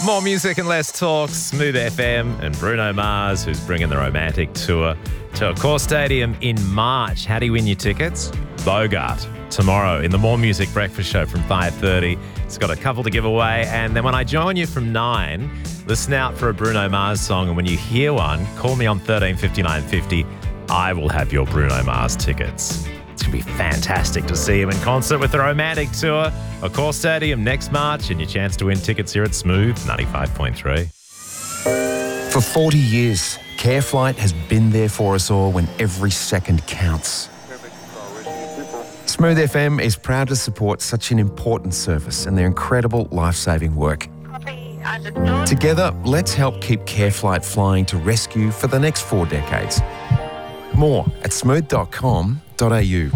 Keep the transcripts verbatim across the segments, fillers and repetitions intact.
More music and less talk. Smooth F M and Bruno Mars, who's bringing the Romantic Tour to Accor Stadium in March. How do you win your tickets? Bogart tomorrow in the More Music Breakfast Show from five thirty. It's got a couple to give away. And then when I join you from nine, listen out for a Bruno Mars song. And when you hear one, call me on thirteen fifty-nine fifty. I will have your Bruno Mars tickets. It's going to be fantastic to see him in concert with the Romantic Tour. Accor Stadium next March, and your chance to win tickets here at Smooth ninety-five point three. For forty years, CareFlight has been there for us all when every second counts. Smooth F M is proud to support such an important service and their incredible life-saving work. Together, let's help keep CareFlight flying to rescue for the next four decades. More at smooth dot com dot a u.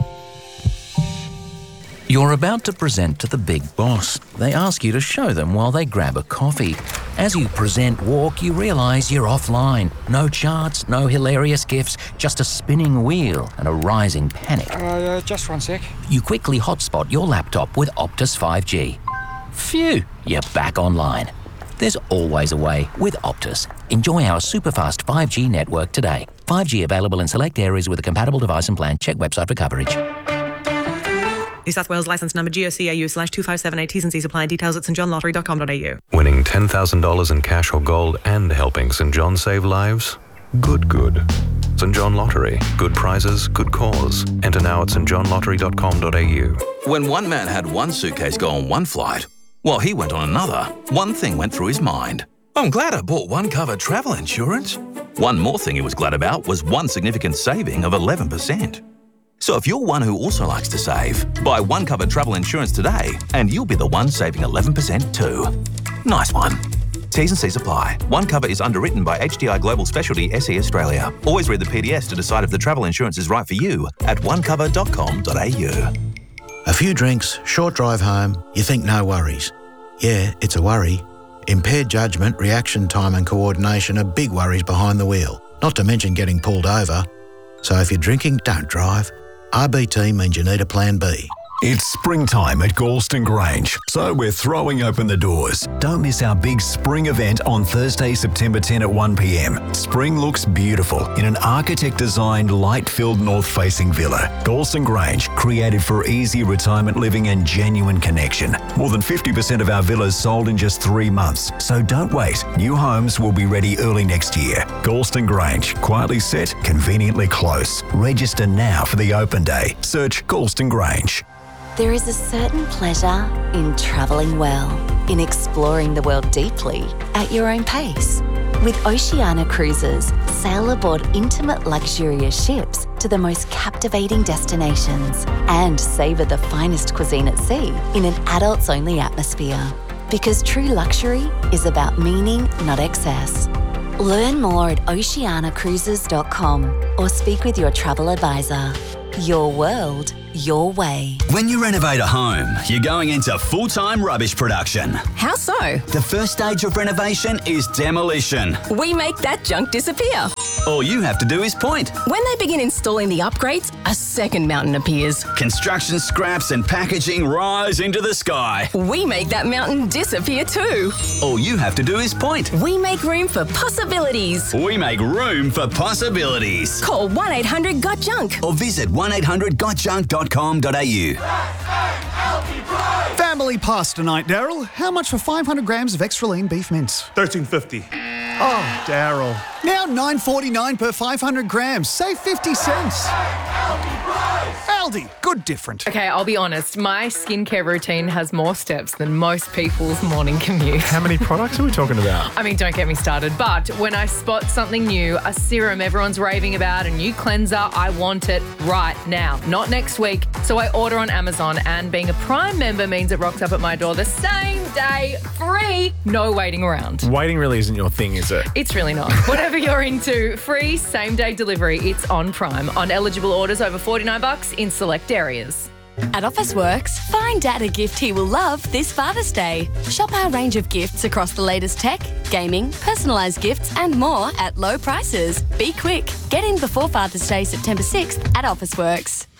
You're about to present to the big boss. They ask you to show them while they grab a coffee. As you present walk, you realise you're offline. No charts, no hilarious gifs, just a spinning wheel and a rising panic. Uh, just one sec. You quickly hotspot your laptop with Optus five G. Phew, you're back online. There's always a way with Optus. Enjoy our super-fast five G network today. five G available in select areas with a compatible device and plan. Check website for coverage. New South Wales licence number G O C A U slash two five seven eight. T's and C's apply. Details at st john lottery dot com dot a u. Winning ten thousand dollars in cash or gold and helping St John save lives? Good, good. St John Lottery. Good prizes, good cause. Enter now at st john lottery dot com dot a u. When one man had one suitcase go on one flight, while he went on another, one thing went through his mind. I'm glad I bought One Cover travel insurance. One more thing he was glad about was one significant saving of eleven percent. So if you're one who also likes to save, buy One Cover travel insurance today and you'll be the one saving eleven percent too. Nice one. T's and C's apply. One Cover is underwritten by H D I Global Specialty S E Australia. Always read the P D S to decide if the travel insurance is right for you at one cover dot com dot a u. A few drinks, short drive home, you think no worries. Yeah, it's a worry. Impaired judgment, reaction time and coordination are big worries behind the wheel, not to mention getting pulled over. So if you're drinking, don't drive. R B T means you need a plan B. It's springtime at Galston Grange, so we're throwing open the doors. Don't miss our big spring event on Thursday, September tenth at one p m. Spring looks beautiful in an architect-designed, light-filled north-facing villa. Galston Grange, created for easy retirement living and genuine connection. More than fifty percent of our villas sold in just three months, so don't wait. New homes will be ready early next year. Galston Grange, quietly set, conveniently close. Register now for the open day. Search Galston Grange. There is a certain pleasure in travelling well, in exploring the world deeply at your own pace. With Oceania Cruises, sail aboard intimate luxurious ships to the most captivating destinations and savour the finest cuisine at sea in an adults-only atmosphere. Because true luxury is about meaning, not excess. Learn more at oceania cruises dot com or speak with your travel advisor. Your world, your way. When you renovate a home, you're going into full-time rubbish production. How so? The first stage of renovation is demolition. We make that junk disappear. All you have to do is point. When they begin installing the upgrades, a second mountain appears. Construction scraps and packaging rise into the sky. We make that mountain disappear too. All you have to do is point. We make room for possibilities. We make room for possibilities. Call one eight hundred got junk or visit one eight hundred got junk dot com dot a u. Family pasta tonight, Daryl. How much for five hundred grams of extra lean beef mince? thirteen fifty. Oh, Daryl. Now nine forty-nine per five hundred grams. Save fifty cents. Aldi, good different. Okay, I'll be honest. My skincare routine has more steps than most people's morning commute. How many products are we talking about? I mean, don't get me started. But when I spot something new, a serum everyone's raving about, a new cleanser, I want it right now, not next week. So I order on Amazon, and being a Prime member means it rocks up at my door the same day, free, no waiting around. Waiting really isn't your thing, is it? It's really not. Whatever you're into, free same-day delivery. It's on Prime. On eligible orders over forty-nine bucks in select areas. At Officeworks, find Dad a gift he will love this Father's Day. Shop our range of gifts across the latest tech, gaming, personalised gifts and more at low prices. Be quick. Get in before Father's Day, September sixth at Officeworks.